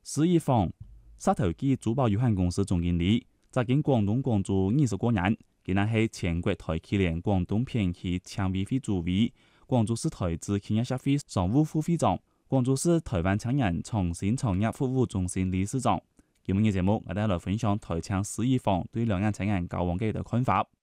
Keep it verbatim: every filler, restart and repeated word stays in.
施一方，沙頭基珠寶有限公司總經理，扎根廣東廣州二十多年，今日係全國台企聯廣東片區僑委會主委，廣州市台資企業協會常務副會長，廣州市台灣青年創新創業服務中心理事長。今日嘅節目，我哋來分享台青施一方對兩岸青年交往嘅一個看法。